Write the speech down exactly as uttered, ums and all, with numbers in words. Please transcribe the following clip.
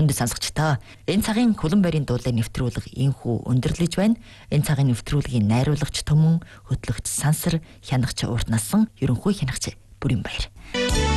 Хүндэт сонсогчдоо энэ цагийн хөлөн байрын дуулыг нэвтрүүлэг инхүү өндөрлөж байна. Энэ цагийн нэвтрүүлгийн найруулагч Түмэн, хөтлөгч Сансар, хянагч Урт насан ерөнхий хянагч Бүрийн баяр.